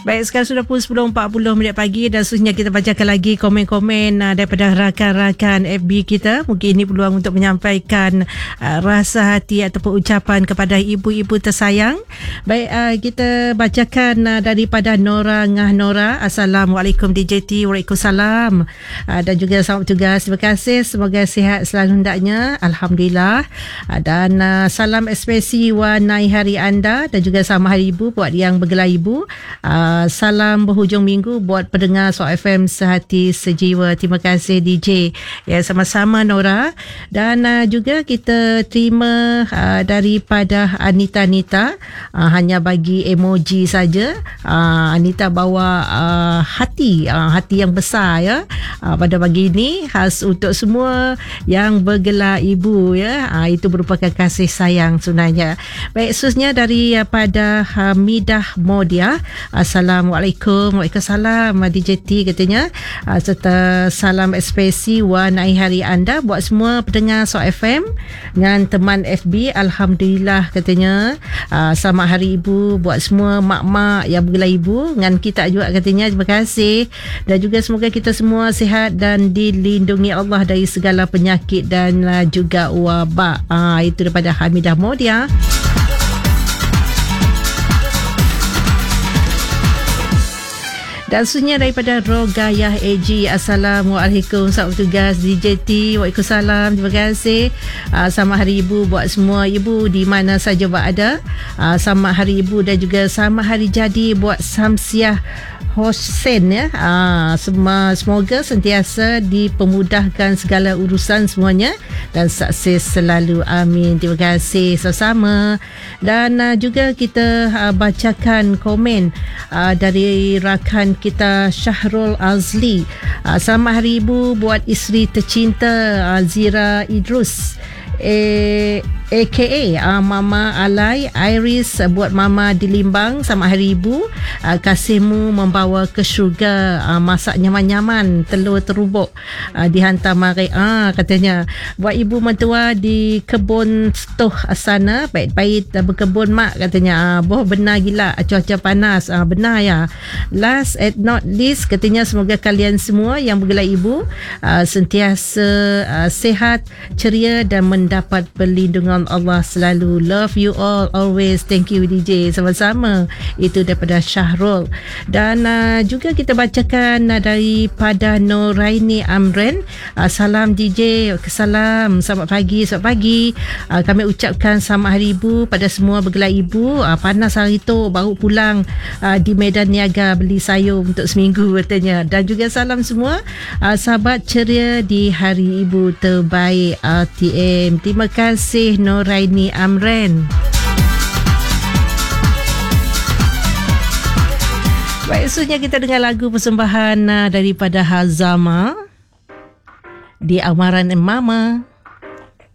Baik, sekarang sudah pukul 10.40 pagi dan seterusnya kita bacakan lagi komen-komen daripada rakan-rakan FB kita. Mungkin ini peluang untuk menyampaikan rasa hati ataupun ucapan kepada ibu-ibu tersayang. Baik, kita bacakan daripada Nora Ngah Nora. Assalamualaikum DJT. Waalaikumsalam. Dan juga selamat bertugas. Terima kasih. Semoga sihat selalu hendaknya. Alhamdulillah. Dan salam ekspresi warnai hari anda dan juga selamat hari ibu buat yang bergelar ibu. Salam berhujung minggu buat pendengar Suara FM sehati sejiwa. Terima kasih DJ. Ya, sama-sama Nora. Dan juga kita terima daripada Anita hanya bagi emoji saja. Anita bawa hati yang besar ya. Pada pagi ini khas untuk semua yang bergelar ibu ya. Itu merupakan kasih sayang sebenarnya. Baik, seterusnya daripada Hamidah Modia. Assalamualaikum. Waalaikumsalam DJT katanya. Serta salam ekspresi warnai hari anda buat semua pendengar Suara FM dengan teman FB. Alhamdulillah katanya. Selamat hari ibu buat semua mak-mak yang bergelar ibu dengan kita juga katanya. Terima kasih. Dan juga semoga kita semua sihat dan dilindungi Allah dari segala penyakit dan juga wabak. Itu daripada Hamidah Modia. Dan seterusnya daripada Rogayah AG. Assalamualaikum. Selamat bertugas DJT. Waalaikumsalam. Terima kasih. Selamat hari ibu buat semua ibu di mana saja berada. Selamat hari ibu dan juga selamat hari jadi buat Samsiah Hossein ya. Semoga sentiasa dipermudahkan segala urusan semuanya dan sukses selalu. Amin. Terima kasih sama-sama. Dan juga kita bacakan komen dari rakan kita Syahrul Azli. Selamat hari ibu buat isteri tercinta Zira Idrus AKA Mama Alai Iris, buat Mama di Limbang. Selamat hari ibu. Kasihmu membawa ke syurga. Masak nyaman-nyaman, telur terubuk dihantar mari. Katanya buat ibu mentua di kebun Setuh sana. Baik-baik berkebun mak katanya. Boh benar gila cuaca panas. Benar ya. Last and not least katanya semoga kalian semua yang bergelar ibu sentiasa sihat, ceria dan mendapat perlindungan Allah selalu. Love you all always. Thank you DJ. Sama-sama. Itu daripada Syahrul. Dan juga kita bacakan daripada Noraini Amren. Salam DJ. Salam. Selamat pagi. Selamat pagi. Kami ucapkan selamat hari ibu pada semua bergelar ibu. Panas hari tu baru pulang di Medan Niaga beli sayur untuk seminggu katanya. Dan juga salam semua sahabat ceria di hari ibu terbaik RTM. Terima kasih Noraini Amren. Baik, seterusnya kita dengar lagu persembahan daripada Hazama di Amaran Mama.